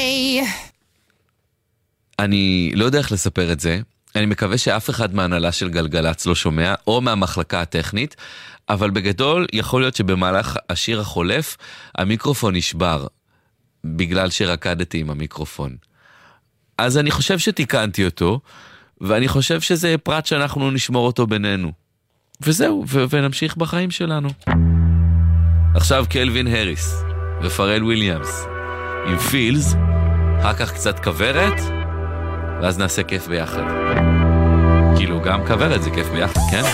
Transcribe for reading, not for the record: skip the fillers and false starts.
אני לא יודע איך לספר את זה. אני מקווה שאף אחד מהנהלה של גלגלץ לא שומע, או מהמחלקה הטכנית, אבל בגדול יכול להיות שבמהלך השיר החולף, המיקרופון נשבר, בגלל שרקדתי עם המיקרופון. אז אני חושב שתיקנתי אותו, ואני חושב שזה פרט שאנחנו נשמור אותו בינינו. וזהו, ונמשיך בחיים שלנו. עכשיו קלווין הריס ופרל וויליאמס עם פילס, אחר כך קצת כברת, ואז נעשה כיף ביחד. כאילו גם כברת זה כיף ביחד, כן?